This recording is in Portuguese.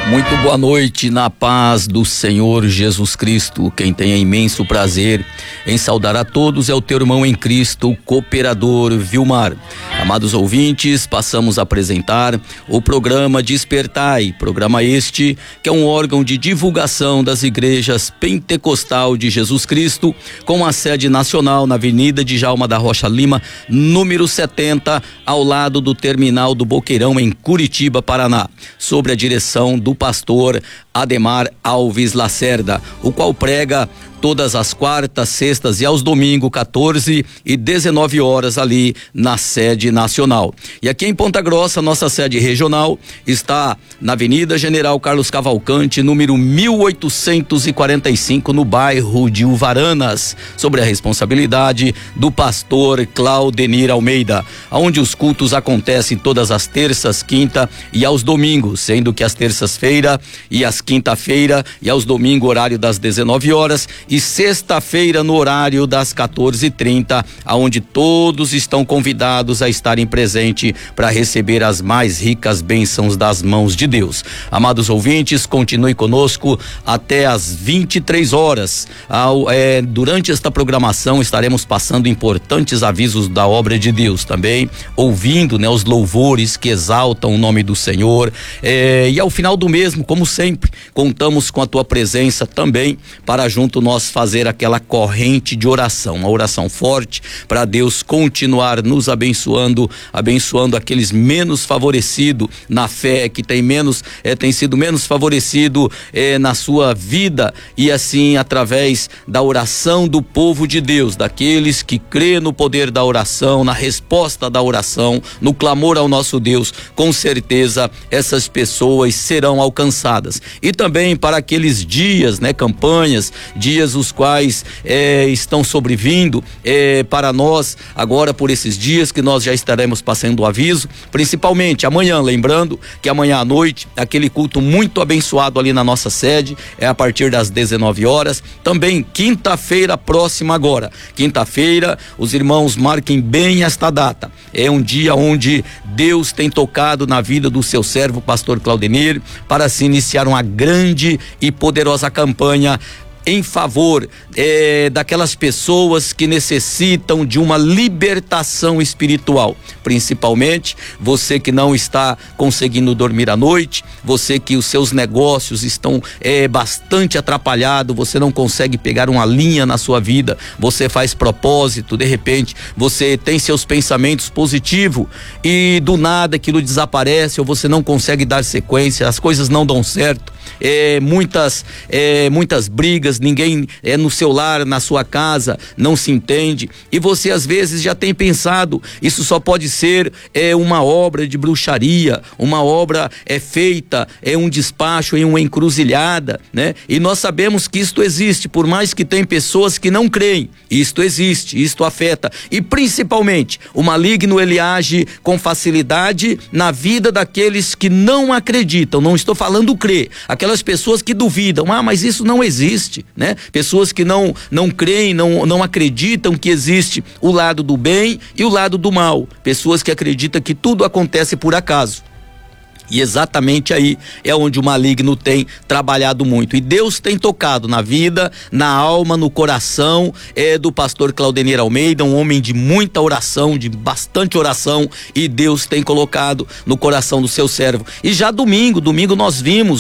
Muito boa noite, na paz do Senhor Jesus Cristo. Quem tem imenso prazer em saudar a todos é o teu irmão em Cristo, o cooperador Vilmar. Amados ouvintes, passamos a apresentar o programa Despertai, programa este que é um órgão de divulgação das igrejas Pentecostal de Jesus Cristo, com a sede nacional na Avenida Djalma da Rocha Lima, número 70, ao lado do terminal do Boqueirão, em Curitiba, Paraná, sobre a direção do pastor Ademar Alves Lacerda, o qual prega todas as quartas, sextas e aos domingos, 14 e 19 horas, ali na sede nacional. E aqui em Ponta Grossa, nossa sede regional está na Avenida General Carlos Cavalcante, número 1845, no bairro de Uvaranas, sobre a responsabilidade do pastor Claudenir Almeida, onde os cultos acontecem todas as terças, quinta e aos domingos, sendo que as terças-feira e as quinta-feira e aos domingos, horário das 19 horas, e sexta-feira no horário das 14h30, aonde todos estão convidados a estarem presentes para receber as mais ricas bênçãos das mãos de Deus. Amados ouvintes, continue conosco até às 23 horas. Durante esta programação estaremos passando importantes avisos da obra de Deus, também ouvindo, os louvores que exaltam o nome do Senhor, e ao final do mesmo, como sempre, contamos com a tua presença também para junto nós fazer aquela corrente de oração, uma oração forte para Deus continuar nos abençoando aqueles menos favorecidos na fé, que tem sido menos favorecido na sua vida, e assim através da oração do povo de Deus, daqueles que crê no poder da oração, na resposta da oração, no clamor ao nosso Deus, com certeza essas pessoas serão alcançadas. E também para aqueles dias, campanhas, dias os quais estão sobrevindo para nós agora, por esses dias que nós já estaremos passando o aviso, principalmente amanhã, lembrando que amanhã à noite, aquele culto muito abençoado ali na nossa sede, a partir das 19 horas, também quinta-feira próxima agora, quinta-feira, os irmãos marquem bem esta data, é um dia onde Deus tem tocado na vida do seu servo, pastor Claudenir, para se iniciar uma grande e poderosa campanha em favor daquelas pessoas que necessitam de uma libertação espiritual, principalmente você que não está conseguindo dormir à noite, você que os seus negócios estão bastante atrapalhados, você não consegue pegar uma linha na sua vida, você faz propósito, de repente você tem seus pensamentos positivos e do nada aquilo desaparece, ou você não consegue dar sequência, as coisas não dão certo, muitas brigas, ninguém no seu lar, na sua casa, não se entende, e você às vezes já tem pensado, isso só pode ser uma obra de bruxaria, uma obra feita, um despacho em uma encruzilhada, e nós sabemos que isto existe, por mais que tem pessoas que não creem, isto existe, isto afeta, e principalmente o maligno, ele age com facilidade na vida daqueles que não acreditam, não estou falando crer, aquelas pessoas que duvidam, mas isso não existe, pessoas que não creem, não acreditam que existe o lado do bem e o lado do mal, pessoas que acreditam que tudo acontece por acaso. E exatamente aí é onde o maligno tem trabalhado muito. E Deus tem tocado na vida, na alma, no coração do pastor Claudenir Almeida, um homem de muita oração, de bastante oração, e Deus tem colocado no coração do seu servo. E já domingo nós vimos